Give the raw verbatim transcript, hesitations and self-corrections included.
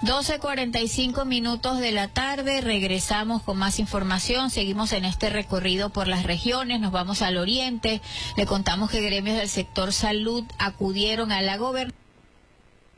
doce cuarenta y cinco minutos de la tarde, regresamos con más información, seguimos en este recorrido por las regiones, nos vamos al oriente, le contamos que gremios del sector salud acudieron a la gobernación